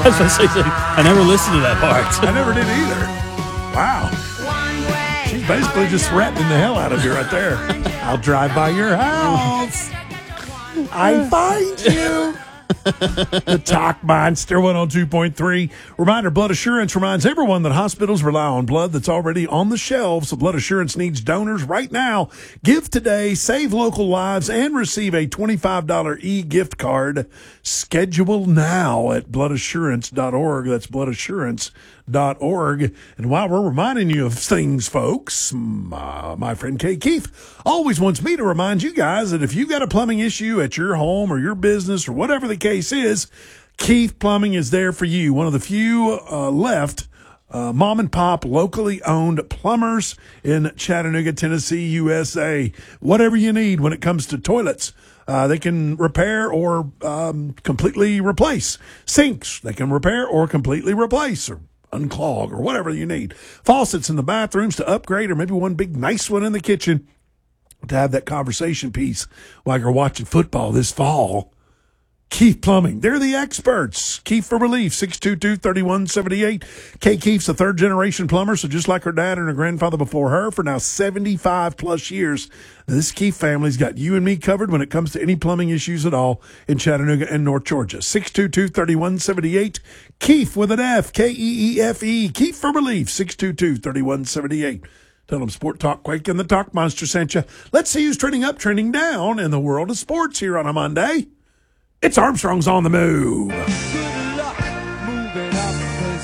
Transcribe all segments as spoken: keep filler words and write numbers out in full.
That's what I say. I never listened to that part. I never did either. Wow. She's basically just threatening the hell out of you right there. I'll drive by your house. I find you. The Talk Monster one oh two point three. Reminder, Blood Assurance reminds everyone that hospitals rely on blood that's already on the shelves. So Blood Assurance needs donors right now. Give today, save local lives, and receive a twenty-five dollars e-gift card. Schedule now at blood assurance dot org. That's blood assurance dot org. And while we're reminding you of things, folks, my, my friend Kay Keith always wants me to remind you guys that if you've got a plumbing issue at your home or your business or whatever the case is, Keith Plumbing is there for you. One of the few uh, left uh, mom and pop locally owned plumbers in Chattanooga, Tennessee, U S A. Whatever you need when it comes to toilets. Uh, they can repair or um, completely replace sinks. They can repair or completely replace or unclog or whatever you need. Faucets in the bathrooms to upgrade, or maybe one big nice one in the kitchen to have that conversation piece while you're watching football this fall. Keith Plumbing, they're the experts. Keith for Relief, six two two, three one seven eight. Kay Keith's a third-generation plumber, so just like her dad and her grandfather before her, for now seventy-five plus years, this Keith family's got you and me covered when it comes to any plumbing issues at all in Chattanooga and North Georgia. six two two, three one seven eight. Keith with an F, K E E F E. Keith for Relief, six two two, three one seven eight. Tell them Sport Talk Quake and the Talk Monster sent you. Let's see who's trending up, trending down in the world of sports here on a Monday. It's Armstrong's on the Move. Good luck moving up, 'cause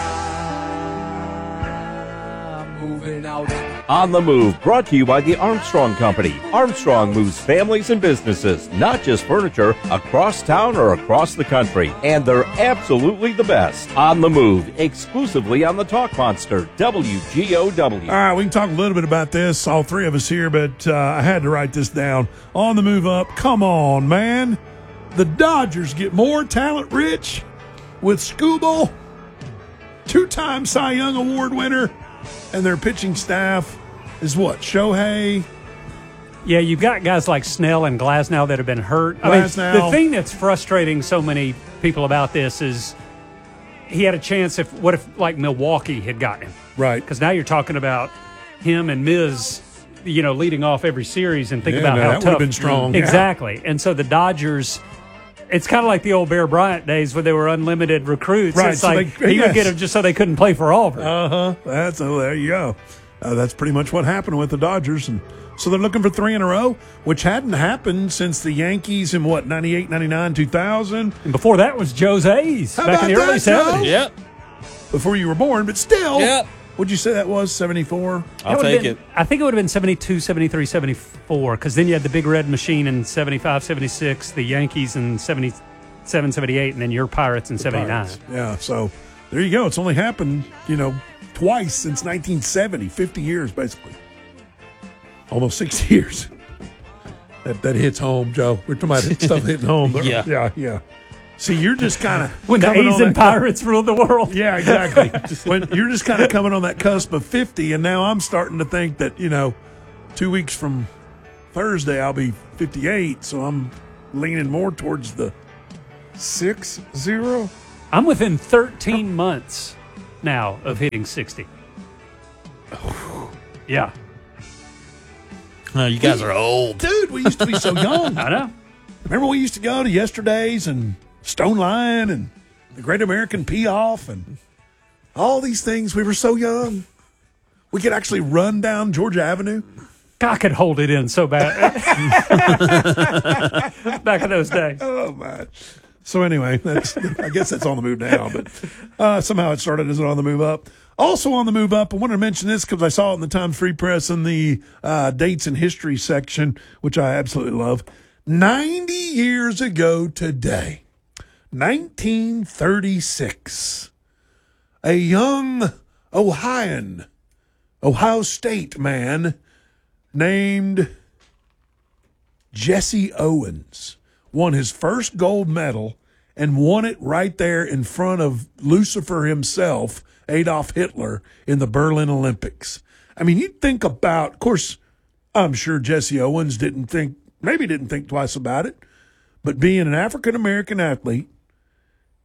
I'm moving out. On the Move, brought to you by the Armstrong Company. Armstrong moves families and businesses, not just furniture, across town or across the country. And they're absolutely the best. On the Move, exclusively on the Talk Monster, W G O W. All right, we can talk a little bit about this, all three of us here, but uh, I had to write this down. On the move up, come on, man. The Dodgers get more talent rich with Skubal, two-time Cy Young Award winner, and their pitching staff is what? Shohei? Yeah, you've got guys like Snell and Glasnow that have been hurt. I mean, Glasnow. the thing that's frustrating so many people about this is he had a chance if, what if like Milwaukee had gotten him? Right. Because now you're talking about him and Miz, you know, leading off every series, and think Yeah, about no, how that tough. would've been strong. Exactly. Yeah. And so the Dodgers, it's kind of like the old Bear Bryant days where they were unlimited recruits. Right, It's so like they- he yes. would get them just so they couldn't play for Auburn. Uh-huh. That's, oh, there you go. Uh, that's pretty much what happened with the Dodgers. And so they're looking for three in a row, which hadn't happened since the Yankees in, what, ninety-eight, ninety-nine, two thousand? And before that was Joe's A's How back in the about early that, Joe? seventies. Yep. Before you were born, but still. Yep. What'd you say that was, seventy-four? I'll It would've take been- it. I think it would have been seventy-two, seventy-three, seventy-four, because then you had the Big Red Machine in seventy-five, seventy-six, the Yankees in seventy-seven, seventy-eight, and then your Pirates in seventy-nine. Pirates. Yeah, so there you go. It's only happened, you know, twice since nineteen seventy, fifty years basically. Almost sixty years. That that hits home, Joe. We're talking about stuff hitting home. Yeah. Yeah, yeah. See, you're just kind of When the A's and Pirates ruled the world. Yeah, exactly. When you're just kind of coming on that cusp of fifty, and now I'm starting to think that, you know, two weeks from Thursday I'll be fifty-eight, so I'm leaning more towards the six zero. I'm within thirteen months now of hitting sixty. Yeah, Oh, you guys are old. Dude, we used to be so young. I know. Remember we used to go to Yesterdays and Stone Lion and the Great American Pee-Off and all these things. We were so young. We could actually run down Georgia Avenue. I could hold it in so bad. Back in those days. Oh, man. So anyway, that's, I guess that's on the move now, but uh, somehow it started as on the move up. Also on the move up, I wanted to mention this because I saw it in the Times Free Press in the uh, dates and history section, which I absolutely love. ninety years ago today, nineteen thirty-six, a young Ohioan, Ohio State man named Jesse Owens won his first gold medal and won it right there in front of Lucifer himself, Adolf Hitler, in the Berlin Olympics. I mean, you think about, of course, I'm sure Jesse Owens didn't think, maybe didn't think twice about it, but being an African-American athlete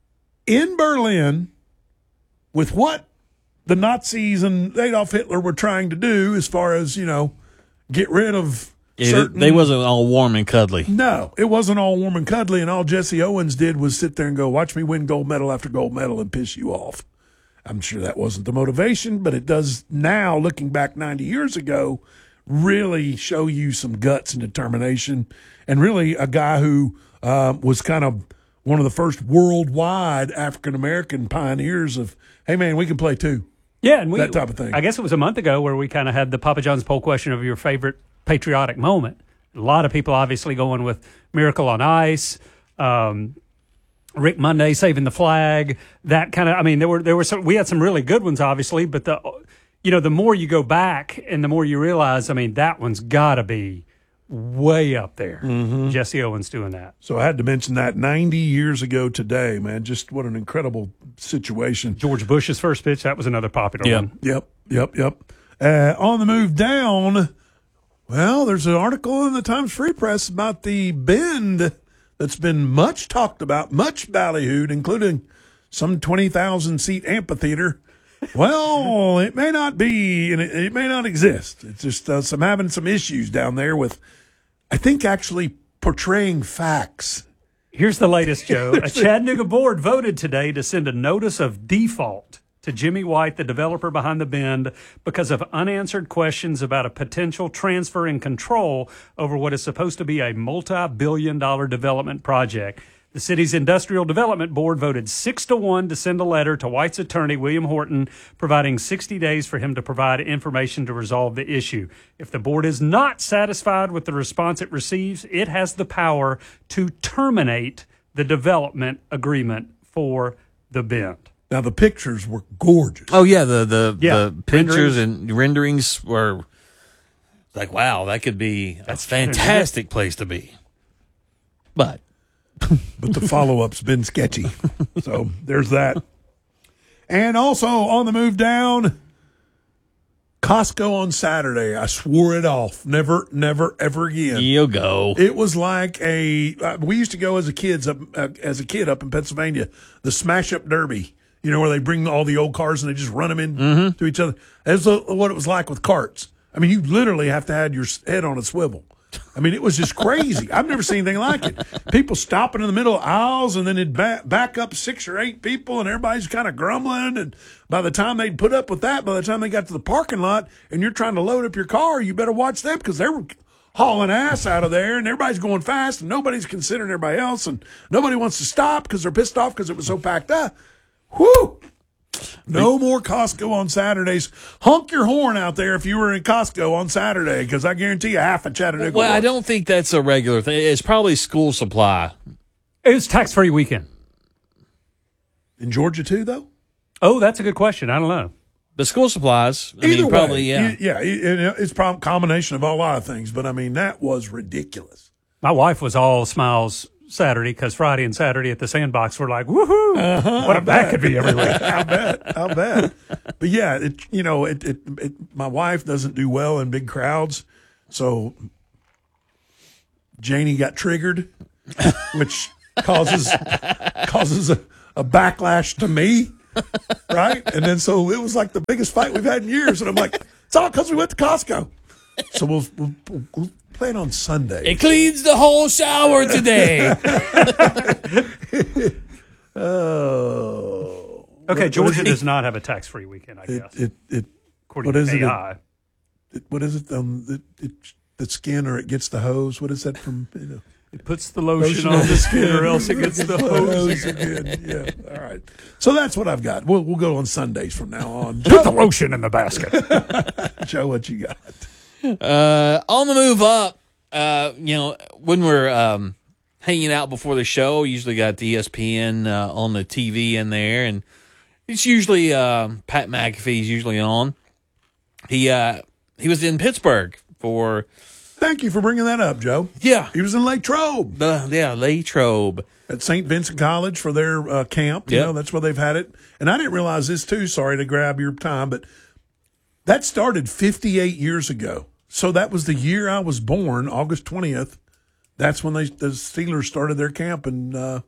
in Berlin with what the Nazis and Adolf Hitler were trying to do as far as, you know, get rid of Yeah, certain... they wasn't all warm and cuddly. No, it wasn't all warm and cuddly, and all Jesse Owens did was sit there and go, watch me win gold medal after gold medal and piss you off. I'm sure that wasn't the motivation, but it does now, looking back ninety years ago, really show you some guts and determination, and really a guy who uh, was kind of one of the first worldwide African-American pioneers of, hey, man, we can play too. Yeah, and we, that type of thing. I guess it was a month ago where we kind of had the Papa John's poll question of your favorite patriotic moment. A lot of people obviously going with Miracle on Ice, um, Rick Monday saving the flag, that kind of. I mean, there were there were some. We had some really good ones, obviously, but the you know the more you go back and the more you realize, I mean, that one's got to be way up there. Mm-hmm. Jesse Owens doing that. So I had to mention that ninety years ago today, man. Just what an incredible situation. George Bush's first pitch, that was another popular Yep. one. Yep, yep, yep. Uh, on the move down, well, there's an article in the Times Free Press about the bend that's been much talked about, much ballyhooed, including some twenty thousand seat amphitheater. Well, it may not be, and it, it may not exist. It's just uh, some having some issues down there with, I think, actually portraying facts. Here's the latest, Joe. A Chattanooga board voted today to send a notice of default to Jimmy White, the developer behind the Bend, because of unanswered questions about a potential transfer in control over what is supposed to be a multi-billion dollar development project. The city's Industrial Development Board voted six to one to send a letter to White's attorney, William Horton, providing sixty days for him to provide information to resolve the issue. If the board is not satisfied with the response it receives, it has the power to terminate the development agreement for the Bend. Now, the pictures were gorgeous. Oh yeah, the the, Yeah, the pictures renderings. and renderings were like, wow, that could be a fantastic place to be. But But the follow-up's been sketchy. So there's that. And also on the move down, Costco on Saturday. I swore it off. Never, never, ever again. you go. It was like a. Uh, we used to go as a kids up uh, as a kid up in Pennsylvania, the Smash Up Derby. You know, where they bring all the old cars and they just run them into Mm-hmm. each other. That's what it was like with carts. I mean, you literally have to have your head on a swivel. I mean, it was just crazy. I've never seen anything like it. People stopping in the middle of aisles, and then it'd back, back up six or eight people, and everybody's kind of grumbling. And by the time they'd put up with that, by the time they got to the parking lot, and you're trying to load up your car, you better watch them because they were hauling ass out of there, and everybody's going fast, and nobody's considering everybody else, and nobody wants to stop because they're pissed off because it was so packed up. Whew! No more Costco on Saturdays. Honk your horn out there if you were in Costco on Saturday, because I guarantee you half of Chattanooga. Well, I was. don't think that's a regular thing. It's probably school supply. It was tax-free weekend. In Georgia too, though. Oh, that's a good question. I don't know. The school supplies, I Either mean, way, probably, yeah. y- yeah. it- It's probably a combination of a lot of things, but I mean that was ridiculous. My wife was all smiles Saturday because Friday and Saturday at the Sandbox were like, woohoo! Uh-huh, what if that could be every week? I bet. I bet. But yeah, it you know it, it it my wife doesn't do well in big crowds, so Janie got triggered, which causes causes a, a backlash to me, right? And then so it was like the biggest fight we've had in years, and I'm like, it's all because we went to Costco. So we'll, we'll, we'll plan on Sunday. It cleans the whole shower today. Oh, Okay, What- Georgia what is does not have a tax-free weekend, I it? guess, It it, it according what is to it? A I. it what is it? Um, it, it the skin or it gets the hose. What is that from? You know, It puts the lotion, on the skin or else it gets the hose. hose again. Yeah. All right. So that's what I've got. We'll we'll go on Sundays from now on. Put the lotion in the basket. Joe, what you got? Uh, on the move up, uh, you know, when we're um, hanging out before the show, usually got the E S P N uh, on the T V in there, and it's usually uh, Pat McAfee's usually on. He uh, he was in Pittsburgh for Thank you for bringing that up, Joe. yeah He was in Lake Trobe the yeah Latrobe. at Saint Vincent College for their uh, camp. You Yep. know, that's where they've had it. And I didn't realize this too. Sorry to grab your time, but that started fifty-eight years ago. So that was the year I was born, August twentieth. That's when they the Steelers started their camp in uh,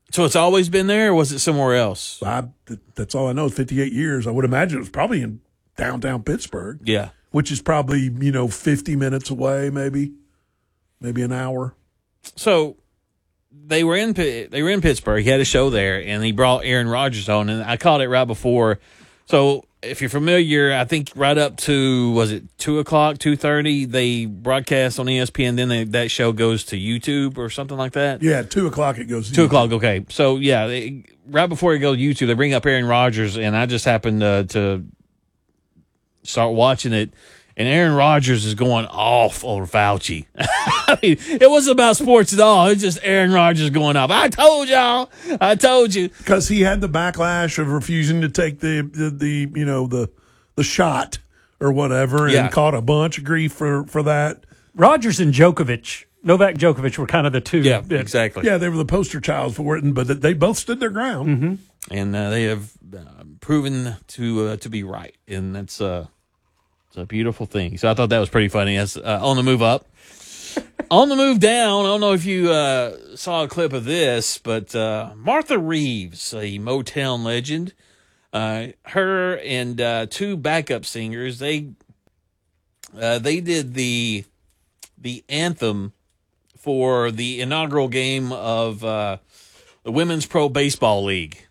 So it's always been there, or was it somewhere else? I, th- that's all I know. fifty-eight years. I would imagine it was probably in downtown Pittsburgh. Yeah. Which is probably, you know, fifty minutes away, maybe, maybe an hour. So they were in they were in Pittsburgh. He had a show there, and he brought Aaron Rodgers on, and I called it right before. So if you're familiar, I think right up to, was it two o'clock, two thirty, they broadcast on E S P N, then they, that show goes to YouTube or something like that? Yeah, two o'clock it goes to Two YouTube. o'clock, okay. So, yeah, they, right before it goes to YouTube, they bring up Aaron Rodgers, and I just happened to, to start watching it, and Aaron Rodgers is going off on Fauci. I mean, it wasn't about sports at all. It was just Aaron Rodgers going off. I told y'all. I told you. Because he had the backlash of refusing to take the, the, the you know, the the shot or whatever, and Yeah. caught a bunch of grief for, for that. Rodgers and Djokovic, Novak Djokovic, were kind of the two. Yeah, that- exactly. Yeah, they were the poster child for it, and, but they both stood their ground. Mm-hmm. And uh, they have uh, proven to uh, to be right, and that's uh, it's a beautiful thing. So I thought that was pretty funny. As uh, on the move up, on the move down. I don't know if you uh, saw a clip of this, but uh, Martha Reeves, a Motown legend, uh, her and uh, two backup singers, they uh, they did the the anthem for the inaugural game of uh, the Women's Pro Baseball League.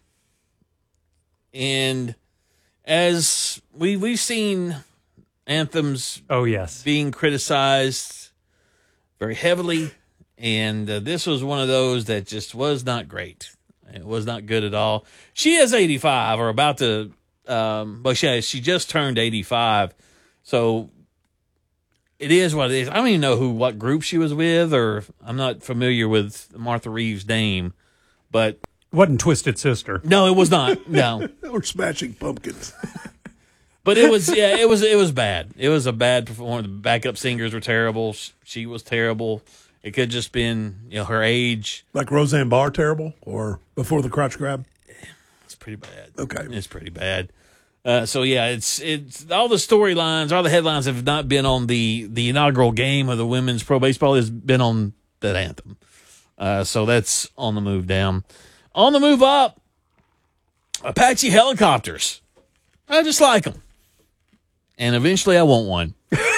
And as we we've seen anthems Oh, yes. being criticized very heavily, and uh, this was one of those that just was not great. It was not good at all. She is eighty-five, or about to, um, but she she just turned eighty-five, so it is what it is. I don't even know who what group she was with, or I'm not familiar with Martha Reeves' name, but Wasn't Twisted Sister. no, it was not. No. Or Smashing Pumpkins. But it was, yeah, it was, it was bad. It was a bad performance. The backup singers were terrible. She was terrible. It could have just been, you know, her age. Like Roseanne Barr, terrible? Or Before the Crotch Grab? It's pretty bad. Okay. It's pretty bad. Uh, so yeah, it's it's all the storylines, all the headlines have not been on the the inaugural game of the Women's Pro Baseball. Has been on that anthem. Uh, so that's on the move down. On the move up, Apache helicopters. I just like them. And eventually I want one.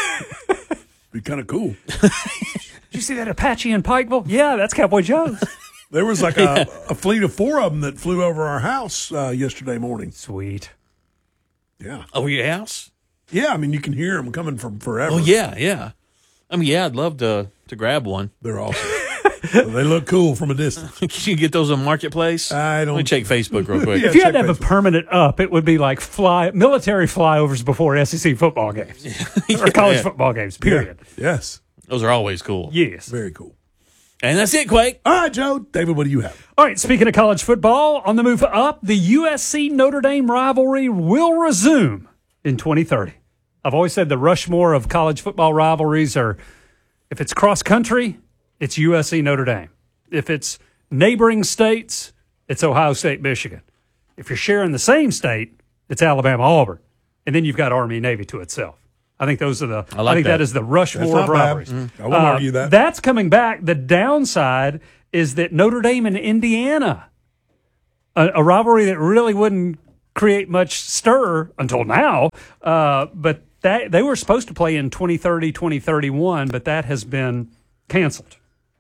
Be kind of cool. Did you see that Apache in Pikeville? Yeah, that's Cowboy Joe's. There was like a, a fleet of four of them that flew over our house uh, yesterday morning. Sweet. Yeah. Oh, your house? Yeah, I mean, you can hear them coming from forever. Oh, yeah, yeah. I mean, yeah, I'd love to to grab one. They're awesome. They look cool from a distance. Can you get those on Marketplace? I don't- Let me check Facebook real quick. Yeah. If you had check to have a Facebook. permanent up, it would be like fly military flyovers before S E C football games or college Yeah. football games, period. Yes. Those are always cool. Yes. Very cool. And that's it, Quake. All right, Joe. David, what do you have? All right, speaking of college football, on the move up, the U S C Notre Dame rivalry will resume in twenty thirty. I've always said the Rushmore of college football rivalries are, if it's cross country, it's U S C Notre Dame. If it's neighboring states, it's Ohio State, Michigan. If you're sharing the same state, it's Alabama, Auburn. And then you've got Army, Navy to itself. I think those are the, I, like think that. that is the Rushmore That's not of bad. rivalries. Mm. I won't Uh, argue that. That's coming back. The downside is that Notre Dame and Indiana, a, a rivalry that really wouldn't create much stir until now, uh, but that they were supposed to play in twenty thirty, twenty thirty-one, but that has been canceled.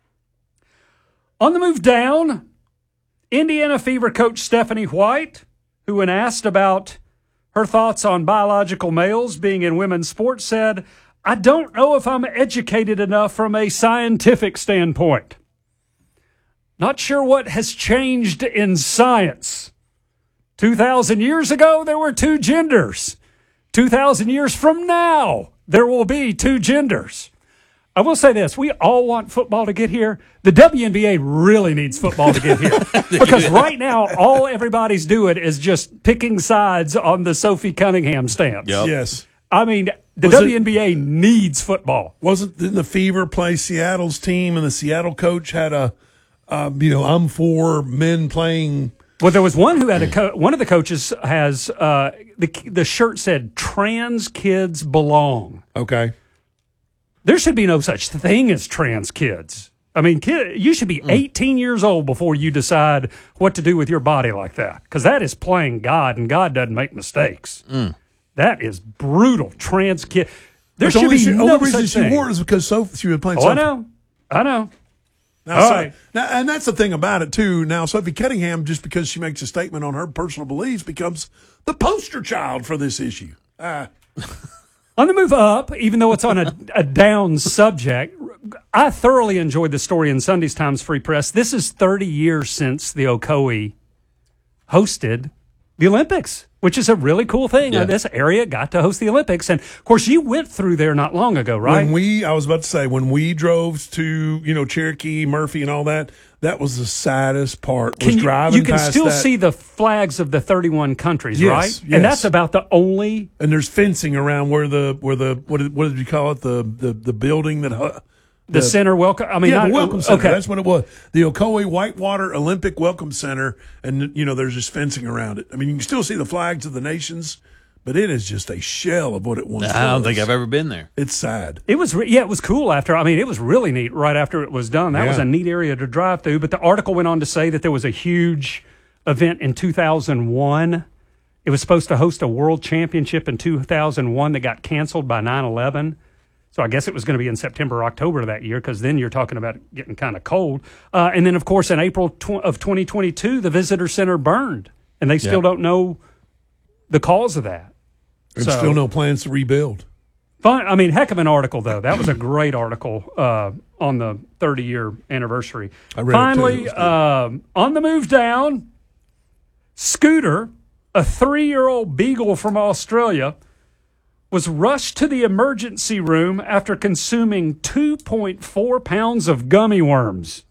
On the move down, Indiana Fever coach Stephanie White, who when asked about her thoughts on biological males being in women's sports, said, "I don't know if I'm educated enough from a scientific standpoint. Not sure what has changed in science. two thousand years ago, there were two genders. two thousand years from now, there will be two genders." I will say this. We all want football to get here. The W N B A really needs football to get here. Because right now, all everybody's doing is just picking sides on the Sophie Cunningham stance. Yep. Yes. I mean, the Was it- W N B A needs football. Wasn't didn't the Fever play Seattle's team, and the Seattle coach had a, um, you know, I'm for men playing. Well, there was one who had a co- one of the coaches has uh, the the shirt said "Trans kids belong." Okay. There should be no such thing as trans kids. I mean, kid, you should be eighteen years old before you decide what to do with your body like that, because that is playing God, and God doesn't make mistakes. Mm. That is brutal. Trans kid. There But should the only, be she, no only reason such she thing. wore it is because Sophie, she was playing Oh, Sophie. I know. I know. Now, All so, right. now, and that's the thing about it, too. Now, Sophie Cunningham, just because she makes a statement on her personal beliefs, becomes the poster child for this issue. Uh, On the move up, even though it's on a, a down subject, I thoroughly enjoyed the story in Sunday's Times Free Press. This is thirty years since the Ocoee hosted the Olympics, which is a really cool thing. Yeah. This area got to host the Olympics. And, of course, you went through there not long ago, right? When we, I was about to say, when we drove to, you know, Cherokee, Murphy, and all that, that was the saddest part. Was Can you, driving you can past still that. see the flags of the thirty-one countries, Yes, right? yes. And that's about the only And there's fencing around where the where the what did, what did you call it the the the building that hu- the, center welcome. I mean, yeah, not, the Welcome Center. Okay. That's what it was. The Ocoee Whitewater Olympic Welcome Center, and you know there's just fencing around it. I mean, you can still see the flags of the nations, but it is just a shell of what it once was. I don't think I've ever been there. It's sad. It was, re- yeah, it was cool after. I mean, it was really neat right after it was done. That was Yeah. a neat area to drive through. But the article went on to say that there was a huge event in two thousand one. It was supposed to host a world championship in two thousand one that got canceled by nine eleven. So I guess it was going to be in September or October of that year, because then you're talking about it getting kind of cold. Uh, and then, of course, in April tw- of twenty twenty-two, the visitor center burned, and they still Yeah. don't know the cause of that. There's So- still no plans to rebuild. Fun. I mean, heck of an article, though. That was a great article uh, on the thirty-year anniversary. I read it, too. Finally, It was good. um, on the move down, Scooter, a three-year-old beagle from Australia, was rushed to the emergency room after consuming two point four pounds of gummy worms.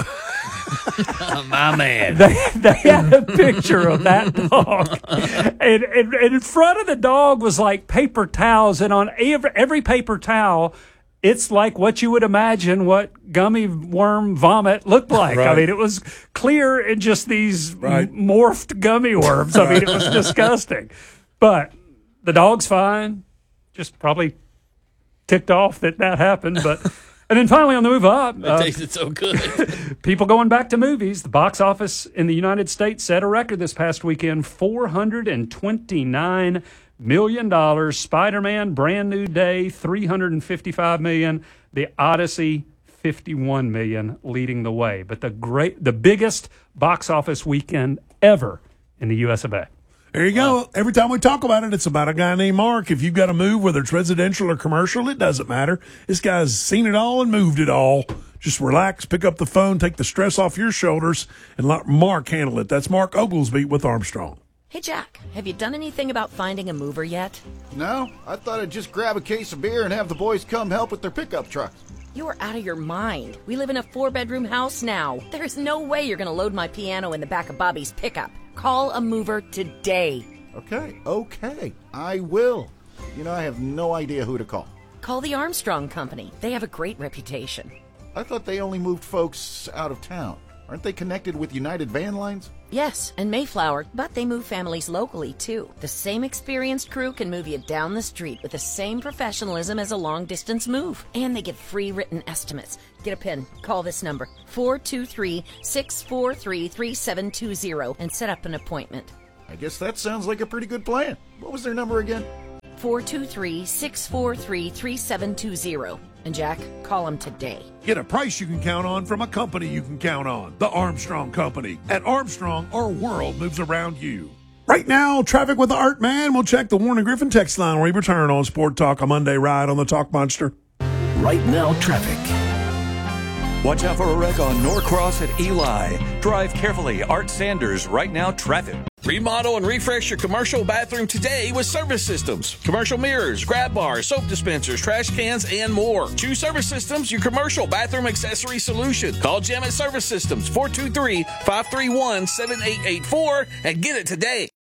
Oh, my man. They, they had a picture of that dog. And, and, and in front of the dog was like paper towels. And on every, every paper towel, it's like what you would imagine what gummy worm vomit looked like. I Right. mean, it was clear in just these Right. m- morphed gummy worms. I mean, it was disgusting. But the dog's fine. Just probably ticked off that that happened. But and then finally on the move up, It uh, tasted so good. people going back to movies. The box office in the United States set a record this past weekend, four hundred twenty-nine million dollars. Spider-Man, Brand New Day, three hundred fifty-five million dollars. The Odyssey, fifty-one million dollars, leading the way. But the great, the biggest box office weekend ever in the U S of A. There you go. Every time we talk about it, it's about a guy named Mark. If you've got to move, whether it's residential or commercial, it doesn't matter. This guy's seen it all and moved it all. Just relax, pick up the phone, take the stress off your shoulders, and let Mark handle it. That's Mark Oglesby with Armstrong. Hey, Jack, have you done anything about finding a mover yet? No, I thought I'd just grab a case of beer and have the boys come help with their pickup trucks. You are out of your mind. We live in a four-bedroom house now. There's no way you're going to load my piano in the back of Bobby's pickup. Call a mover today. Okay, okay, I will. You know, I have no idea who to call. Call the Armstrong Company. They have a great reputation. I thought they only moved folks out of town. Aren't they connected with United Van Lines? Yes, and Mayflower, but they move families locally, too. The same experienced crew can move you down the street with the same professionalism as a long-distance move. And they give free written estimates. Get a pen. Call this number, four two three, six four three, three seven two zero, and set up an appointment. I guess that sounds like a pretty good plan. What was their number again? four two three, six four three, three seven two zero. And Jack, call them today. Get a price you can count on from a company you can count on. The Armstrong Company. At Armstrong, our world moves around you. Right now, traffic with the Art Man. We'll check the Warren Griffin text line when we return on Sport Talk, a Monday ride on the Talk Monster. Right now, traffic. Watch out for a wreck on Norcross at Eli. Drive carefully. Art Sanders, Right Now, traffic. Remodel and refresh your commercial bathroom today with Service Systems. Commercial mirrors, grab bars, soap dispensers, trash cans, and more. Choose Service Systems, your commercial bathroom accessory solution. Call Jim at Service Systems, four two three, five three one, seven eight eight four, and get it today.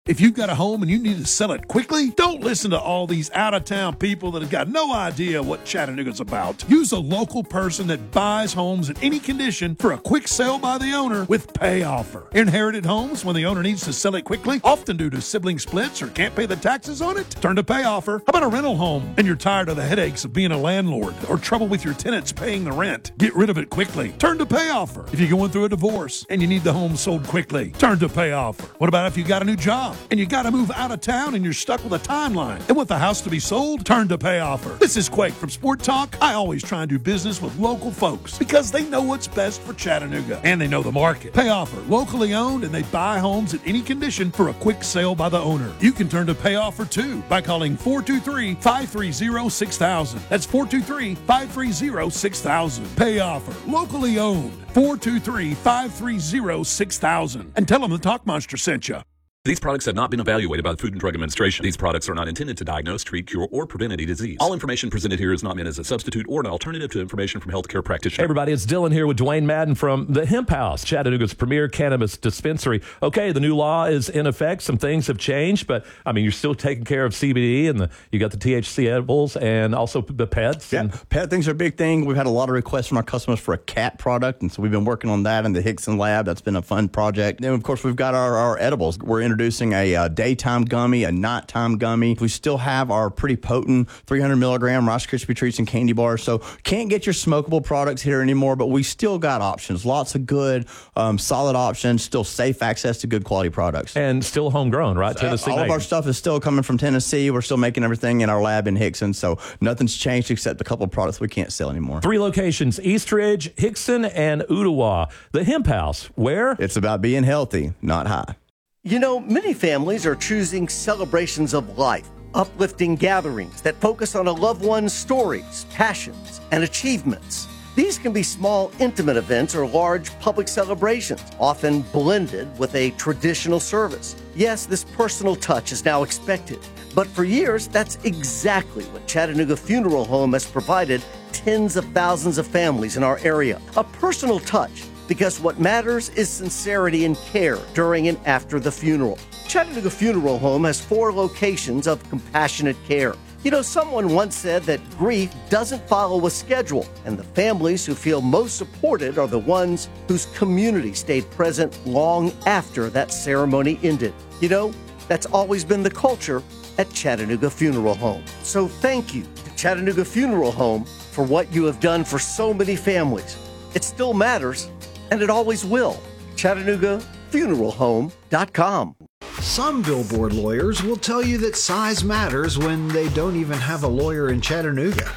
If you've got a home and you need to sell it quickly, don't listen to all these out-of-town people that have got no idea what Chattanooga's about. Use a local person that buys homes in any condition for a quick sale by the owner with Pay Offer. Inherited homes, when the owner needs to sell it quickly, often due to sibling splits or can't pay the taxes on it, turn to Pay Offer. How about a rental home and you're tired of the headaches of being a landlord or trouble with your tenants paying the rent? Get rid of it quickly. Turn to Pay Offer. If you're going through a divorce and you need the home sold quickly, turn to Pay Offer. What about if you got a new job and you got to move out of town and you're stuck with a timeline and want the house to be sold? Turn to Pay Offer. This is Quake from Sport Talk. I always try and do business with local folks because they know what's best for Chattanooga and they know the market. Pay Offer, locally owned, and they buy homes in any condition for a quick sale by the owner. You can turn to Pay Offer too by calling four two three, five three zero, six thousand. That's four two three, five three zero, six thousand. Pay Offer, locally owned. four two three, five three zero, six thousand. And tell them the Talk Monster sent you. These products have not been evaluated by the Food and Drug Administration. These products are not intended to diagnose, treat, cure, or prevent any disease. All information presented here is not meant as a substitute or an alternative to information from healthcare practitioners. Hey everybody, it's Dylan here with Dwayne Madden from the Hemp House, Chattanooga's premier cannabis dispensary. Okay, the new law is in effect. Some things have changed, but I mean, you're still taking care of C B D and the, you got the T H C edibles and also the pets. Yeah, and pet things are a big thing. We've had a lot of requests from our customers for a cat product, and so we've been working on that in the Hickson lab. That's been a fun project. Then, of course, we've got our, our edibles. We're introducing a uh, daytime gummy, a nighttime gummy. We still have our pretty potent three hundred milligram Rice Krispie treats and candy bars. So can't get your smokable products here anymore, but we still got options. Lots of good, um, solid options. Still safe access to good quality products. And still homegrown, right? Uh, Tennessee all made. of our stuff is still coming from Tennessee. We're still making everything in our lab in Hickson. So nothing's changed except a couple of products we can't sell anymore. Three locations, Eastridge, Hickson, and Ooltewah. The Hemp House, where? It's about being healthy, not high. You know, many families are choosing celebrations of life, uplifting gatherings that focus on a loved one's stories, passions, and achievements. These can be small, intimate events or large public celebrations, often blended with a traditional service. Yes, this personal touch is now expected, but for years, that's exactly what Chattanooga Funeral Home has provided tens of thousands of families in our area. A personal touch, because what matters is sincerity and care during and after the funeral. Chattanooga Funeral Home has four locations of compassionate care. You know, someone once said that grief doesn't follow a schedule, and the families who feel most supported are the ones whose community stayed present long after that ceremony ended. You know, that's always been the culture at Chattanooga Funeral Home. So thank you to Chattanooga Funeral Home for what you have done for so many families. It still matters, and it always will. Chattanooga Funeral Home dot com. Some billboard lawyers will tell you that size matters when they don't even have a lawyer in Chattanooga.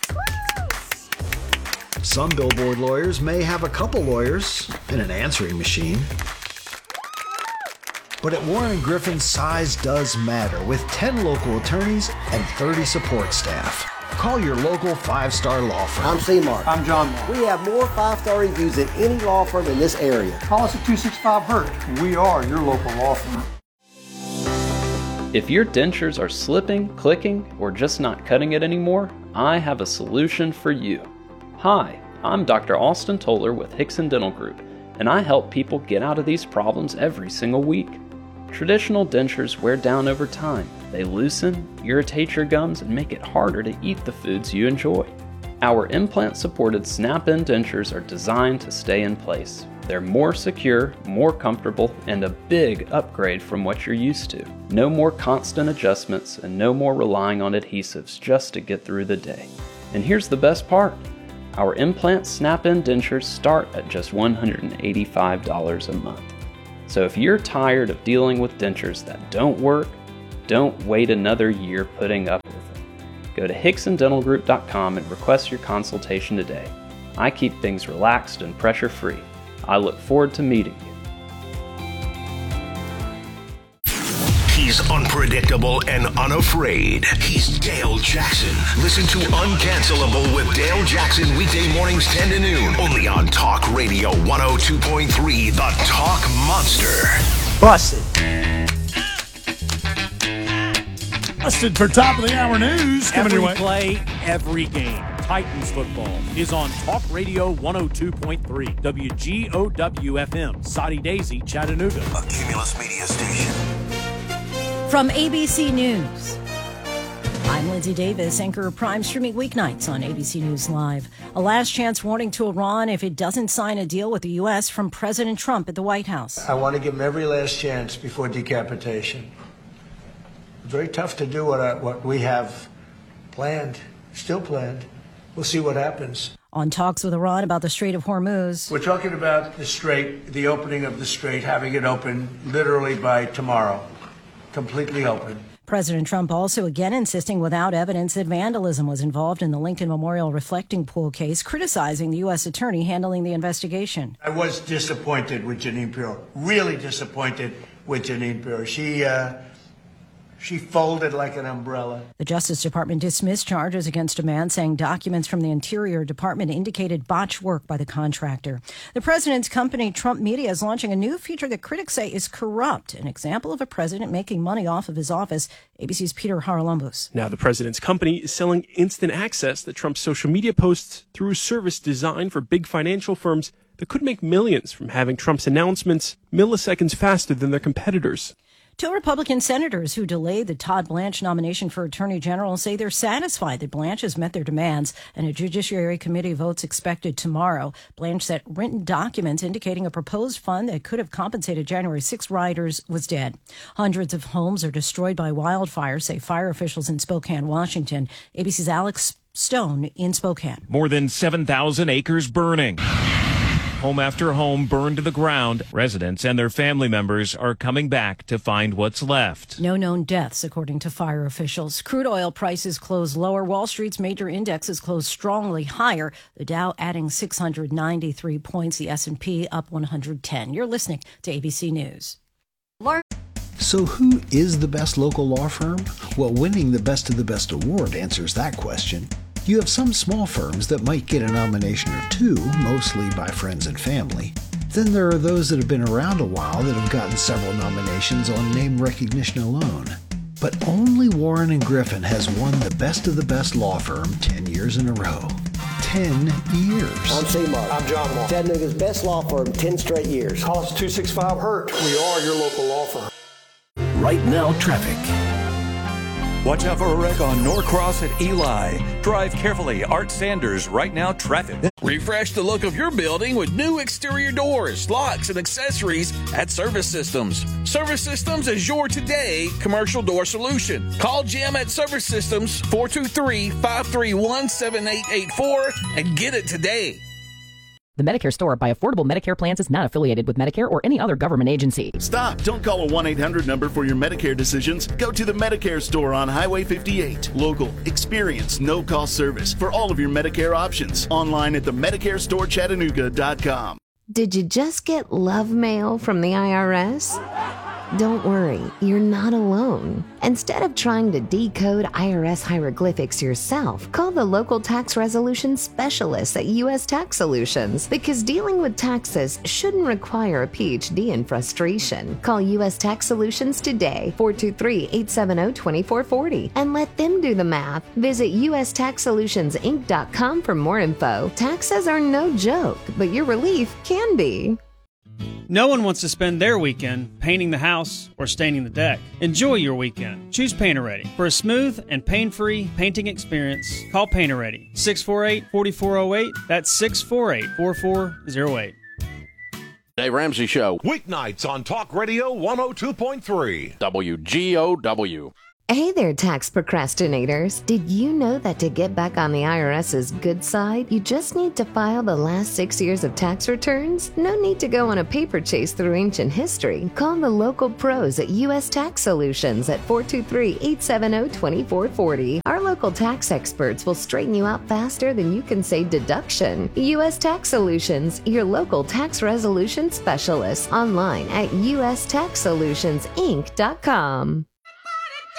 Some billboard lawyers may have a couple lawyers and an answering machine. But at Warren Griffin, size does matter with ten local attorneys and thirty support staff. Call your local five-star law firm. I'm C-Mark. I'm John Mark. We have more five-star reviews than any law firm in this area. Call us at two six five hurt. We are your local law firm. If your dentures are slipping, clicking, or just not cutting it anymore, I have a solution for you. Hi, I'm Doctor Austin Toller with Hickson Dental Group, and I help people get out of these problems every single week. Traditional dentures wear down over time. They loosen, irritate your gums, and make it harder to eat the foods you enjoy. Our implant-supported snap-in dentures are designed to stay in place. They're more secure, more comfortable, and a big upgrade from what you're used to. No more constant adjustments and no more relying on adhesives just to get through the day. And here's the best part. Our implant snap-in dentures start at just one hundred eighty-five dollars a month. So if you're tired of dealing with dentures that don't work, don't wait another year putting up with it. Go to Hickson Dental Group dot com and request your consultation today. I keep things relaxed and pressure-free. I look forward to meeting you. He's unpredictable and unafraid. He's Dale Jackson. Listen to Uncancelable with Dale Jackson weekday mornings ten to noon. Only on Talk Radio one oh two point three, The Talk Monster. Busted. Busted for top of the hour news. Coming every your way. Play, every game. Titans football is on Talk Radio one oh two point three. W G O W F M. Soddy Daisy, Chattanooga. A Cumulus Media Station. From A B C News, I'm Lindsay Davis, anchor of Prime, streaming weeknights on A B C News Live. A last chance warning to Iran if it doesn't sign a deal with the U S from President Trump at the White House. I want to give him every last chance before decapitation. It's very tough to do what, I, what we have planned, still planned. We'll see what happens. On talks with Iran about the Strait of Hormuz. We're talking about the strait, the opening of the strait, having it open literally by tomorrow. Completely open. President Trump also again insisting without evidence that vandalism was involved in the Lincoln Memorial Reflecting Pool case, criticizing the U S attorney handling the investigation. I was disappointed with Jeanine Pirro, really disappointed with Jeanine Pirro. She, uh, she folded like an umbrella. The Justice Department dismissed charges against a man saying documents from the Interior Department indicated botched work by the contractor. The president's company, Trump Media, is launching a new feature that critics say is corrupt, an example of a president making money off of his office. A B C's Peter Haralambos. Now the president's company is selling instant access to Trump's social media posts through a service designed for big financial firms that could make millions from having Trump's announcements milliseconds faster than their competitors. Two Republican senators who delayed the Todd Blanche nomination for Attorney General say they're satisfied that Blanche has met their demands, and a Judiciary Committee vote's expected tomorrow. Blanche said written documents indicating a proposed fund that could have compensated January sixth rioters was dead. Hundreds of homes are destroyed by wildfires, say fire officials in Spokane, Washington. A B C's Alex Stone in Spokane. More than seven thousand acres burning. Home after home burned to the ground. Residents and their family members are coming back to find what's left. No known deaths, according to fire officials. Crude oil prices closed lower. Wall Street's major indexes closed strongly higher. The Dow adding six hundred ninety-three points. The S and P up one hundred ten. You're listening to A B C News. So who is the best local law firm? Well, winning the Best of the Best award answers that question. You have some small firms that might get a nomination or two, mostly by friends and family. Then there are those that have been around a while that have gotten several nominations on name recognition alone. But only Warren and Griffin has won the Best of the Best law firm ten years in a row. ten years. I'm C-Mark. I'm John Moore. Chattanooga's best law firm, ten straight years. Call us two six five hurt. We are your local law firm. Right now, traffic. Watch out for a wreck on Norcross at Eli. Drive carefully. Art Sanders, Right Now Traffic. Refresh the look of your building with new exterior doors, locks, and accessories at Service Systems. Service Systems is your today commercial door solution. Call Jim at Service Systems, four two three, five three one, seven eight eight four, and get it today. The Medicare Store by Affordable Medicare Plans is not affiliated with Medicare or any other government agency. Stop. Don't call a one eight hundred number for your Medicare decisions. Go to the Medicare Store on Highway fifty-eight. Local, experienced, no-cost service for all of your Medicare options. Online at the medicare store chattanooga dot com. Did you just get love mail from the I R S? Don't worry, you're not alone. Instead of trying to decode I R S hieroglyphics yourself, call the local tax resolution specialists at U S Tax Solutions, because dealing with taxes shouldn't require a P H D in frustration. Call U S Tax Solutions today, four two three, eight seven zero, two four four zero, and let them do the math. Visit U S tax solutions inc dot com for more info. Taxes are no joke, but your relief can be. No one wants to spend their weekend painting the house or staining the deck. Enjoy your weekend. Choose Painter-Ready. For a smooth and pain-free painting experience, call Painter-Ready. six four eight, four four zero eight. That's six four eight, four four zero eight. Dave Ramsey Show. Weeknights on Talk Radio one oh two point three. W G O W. Hey there, tax procrastinators. Did you know that to get back on the I R S's good side, you just need to file the last six years of tax returns? No need to go on a paper chase through ancient history. Call the local pros at U S Tax Solutions at four two three, eight seven zero, two four four zero. Our local tax experts will straighten you out faster than you can say deduction. U S Tax Solutions, your local tax resolution specialist. Online at U S tax solutions inc dot com.